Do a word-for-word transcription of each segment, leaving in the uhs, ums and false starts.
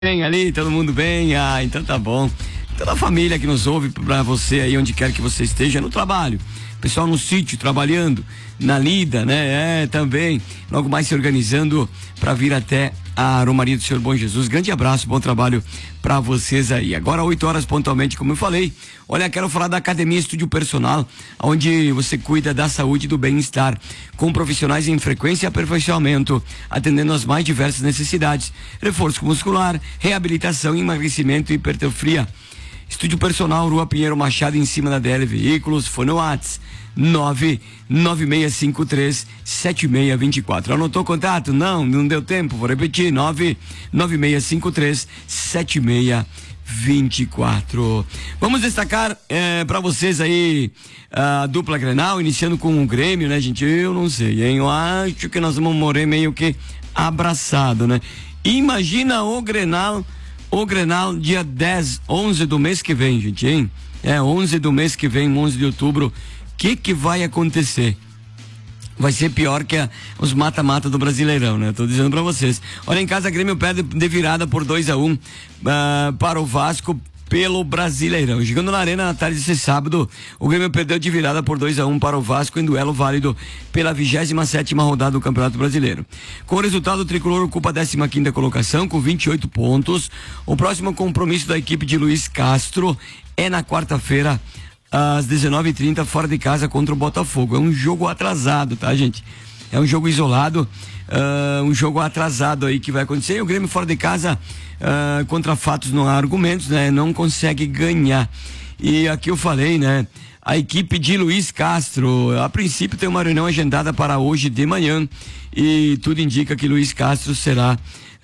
Bem ali, todo mundo bem? Ah, então tá bom. Toda a família que nos ouve, pra você aí, onde quer que você esteja, no trabalho. Pessoal no sítio, trabalhando, na lida, né? É, também. Logo mais se organizando para vir até a Romaria do Senhor Bom Jesus. Grande abraço, bom trabalho para vocês aí. Agora, oito horas pontualmente, como eu falei. Olha, quero falar da Academia Estúdio Personal, onde você cuida da saúde e do bem-estar, com profissionais em frequência e aperfeiçoamento, atendendo às mais diversas necessidades: reforço muscular, reabilitação, emagrecimento e hipertrofia. Estúdio Personal, Rua Pinheiro Machado, em cima da D L Veículos. Fone Whats nove nove seis cinco três sete seis dois quatro. Anotou o contato? Não, não deu tempo. Vou repetir: nove nove seis cinco três sete seis dois quatro. Vamos destacar é, para vocês aí a dupla Grenal, iniciando com o Grêmio, né, gente? Eu não sei, hein? Eu acho que nós vamos morrer meio que abraçado, né? Imagina o Grenal. O Grenal, dia dez, onze do mês que vem, gente, hein? É, onze do mês que vem, onze de outubro. O que que vai acontecer? Vai ser pior que a, os mata-mata do Brasileirão, né? Eu tô dizendo pra vocês. Olha, em casa, Grêmio perde de virada por dois a um uh, para o Vasco pelo Brasileirão. Chegando na Arena na tarde desse sábado, o Grêmio perdeu de virada por dois a um para o Vasco em duelo válido pela vigésima sétima rodada do Campeonato Brasileiro. Com o resultado, o tricolor ocupa a décima quinta colocação com vinte e oito pontos. O próximo compromisso da equipe de Luiz Castro é na quarta-feira, às dezenove e trinta, fora de casa, contra o Botafogo. É um jogo atrasado, tá, gente? É um jogo isolado, uh, um jogo atrasado aí que vai acontecer. E o Grêmio fora de casa, uh, contra fatos, não há argumentos, né? Não consegue ganhar. E aqui eu falei, né? A equipe de Luiz Castro, a princípio tem uma reunião agendada para hoje de manhã e tudo indica que Luiz Castro será,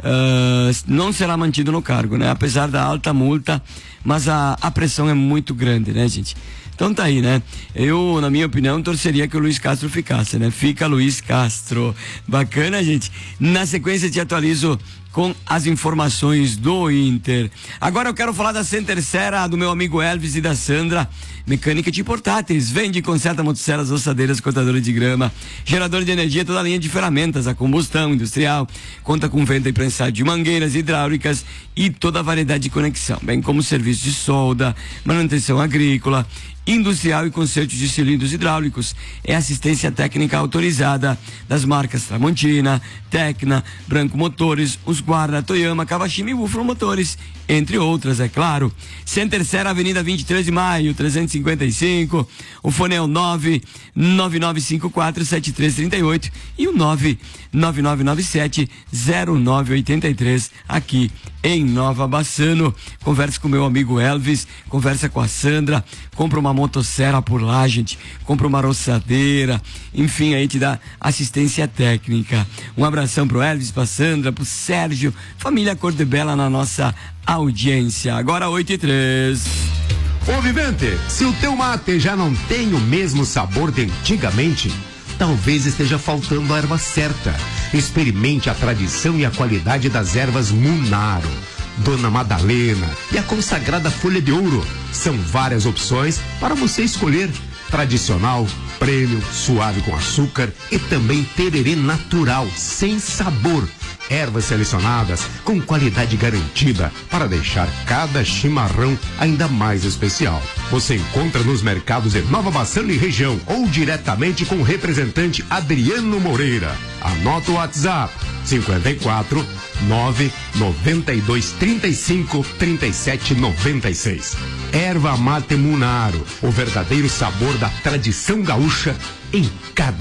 uh, não será mantido no cargo, né? Apesar da alta multa, mas a, a pressão é muito grande, né, gente? Então tá aí, né? Eu, na minha opinião, torceria que o Luiz Castro ficasse, né? Fica Luiz Castro. Bacana, gente? Na sequência te atualizo com as informações do Inter. Agora eu quero falar da Center Serra, do meu amigo Elvis e da Sandra. Mecânica de portáteis, vende e conserta motosserras, ossadeiras, cortadores de grama, gerador de energia, toda a linha de ferramentas, a combustão industrial, conta com venda e prensado de mangueiras hidráulicas e toda a variedade de conexão, bem como serviço de solda, manutenção agrícola, industrial e conserto de cilindros hidráulicos. É assistência técnica autorizada das marcas Tramontina, Tecna, Branco Motores, Husqvarna, Toyama, Kawashima e Búfalo Motores, entre outras, é claro. Center Serra, Avenida vinte e três de maio, trezentos e cinquenta e cinco. O fone é o nove nove nove cinco quatro sete três três oito e o nove nove nove nove sete zero nove oito três, aqui em Nova Bassano. Conversa com meu amigo Elvis, conversa com a Sandra, compra uma motosserra por lá, gente, compra uma roçadeira, enfim, aí te dá assistência técnica. Um abração pro Elvis, pra Sandra, pro Sérgio, família Cor de Bela na nossa audiência. Agora oito e três. Ô Vivente, se o teu mate já não tem o mesmo sabor de antigamente, talvez esteja faltando a erva certa. Experimente a tradição e a qualidade das ervas Munaro, Dona Madalena e a consagrada Folha de Ouro. São várias opções para você escolher: tradicional, prêmio, suave com açúcar e também tererê natural, sem sabor. Ervas selecionadas com qualidade garantida para deixar cada chimarrão ainda mais especial. Você encontra nos mercados de Nova Bassano e região ou diretamente com o representante Adriano Moreira. Anota o WhatsApp: cinquenta e quatro, nove noventa e dois, trinta e cinco, trinta e sete, noventa e seis. Erva Mate Munaro, o verdadeiro sabor da tradição gaúcha em cada